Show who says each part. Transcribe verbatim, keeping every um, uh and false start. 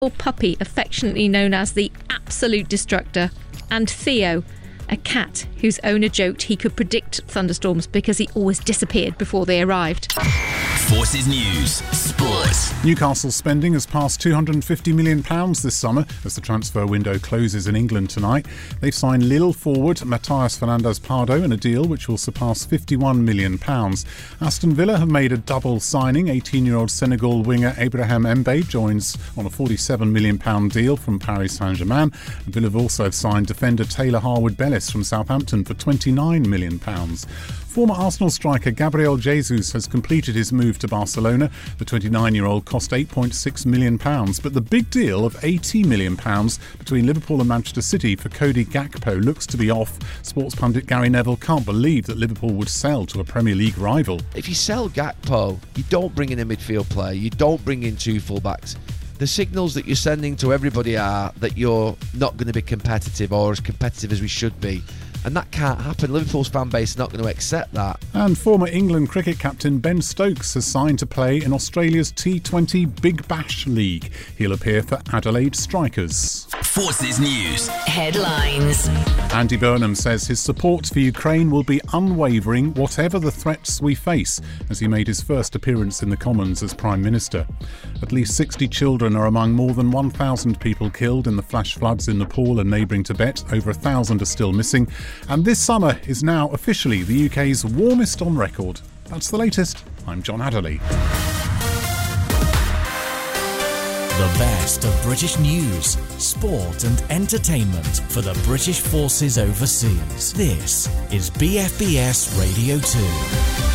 Speaker 1: puppy affectionately known as the Absolute Destructor, and Theo, a cat whose owner joked he could predict thunderstorms because he always disappeared before they arrived.
Speaker 2: Forces News Sport.
Speaker 3: Newcastle's spending has passed two hundred fifty million pounds this summer as the transfer window closes in England tonight. They've signed Lille forward Matthias Fernandes-Pardo in a deal which will surpass fifty-one million pounds. Aston Villa have made a double signing. eighteen-year-old Senegal winger Abraham Mbaye joins on a forty-seven million pounds deal from Paris Saint-Germain. Villa have also signed defender Taylor Harwood-Bellis from Southampton for twenty-nine million pounds. Former Arsenal striker Gabriel Jesus has completed his move to Barcelona. The twenty-nine-year-old cost eight point six million pounds, but the big deal of eighty million pounds between Liverpool and Manchester City for Cody Gakpo looks to be off. Sports pundit Gary Neville can't believe that Liverpool would sell to a Premier League rival.
Speaker 4: If you sell Gakpo, you don't bring in a midfield player, you don't bring in two fullbacks. The signals that you're sending to everybody are that you're not going to be competitive or as competitive as we should be. And that can't happen. Liverpool's fan base is not going to accept that.
Speaker 3: And former England cricket captain Ben Stokes has signed to play in Australia's T twenty Big Bash League. He'll appear for Adelaide Strikers.
Speaker 2: Forces News
Speaker 5: Headlines.
Speaker 3: Andy Burnham says his support for Ukraine will be unwavering whatever the threats we face, as he made his first appearance in the Commons as Prime Minister. At least sixty children are among more than one thousand people killed in the flash floods in Nepal and neighbouring Tibet. Over a thousand are still missing. And this summer is now officially the U K's warmest on record. That's the latest. I'm John Adderley.
Speaker 6: The best of British news, sport and entertainment for the British forces overseas. This is B F B S Radio two.